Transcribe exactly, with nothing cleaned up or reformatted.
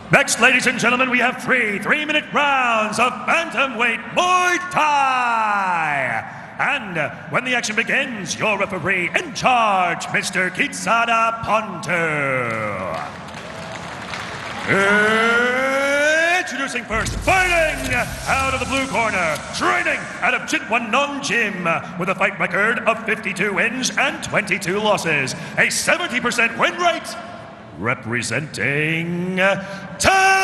Next, ladies and gentlemen, we have three three-minute rounds of bantamweight Muay Thai. And uh, when the action begins, your referee in charge, Mister Kitsada Pontu. Introducing first, fighting out of the blue corner, training out of Chitwannon Gym with a fight record of fifty-two wins and twenty-two losses, a seventy percent win rate, representing